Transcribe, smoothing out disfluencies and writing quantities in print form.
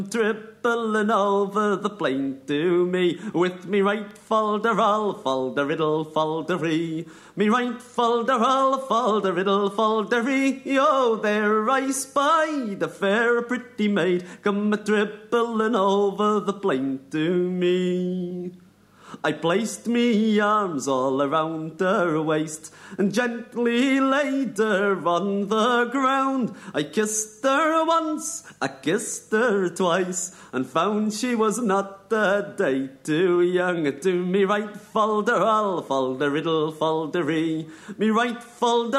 trippling over the plain to me, with me right fol-de-rol, fol-de-riddle, fol-de-ree. Me right fol-de-rol, fol-de-riddle, fol-de-ree. Oh, there I spied a fair pretty maid, come a-trippling over the plain to me. I placed me arms all around her waist, and gently laid her on the ground. I kissed her once, I kissed her twice, and found she was not a day too young to me right fol-de-rol, fol-de-riddle, fol-de-ree. Me right fol-de